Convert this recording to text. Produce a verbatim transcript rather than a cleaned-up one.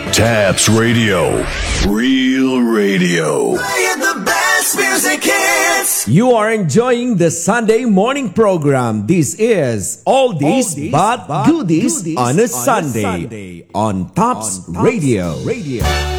Taps Radio. Real radio. Playing the best music hits. You are enjoying the Sunday morning program. This is All This But Goodies on a Sunday on Tops Radio.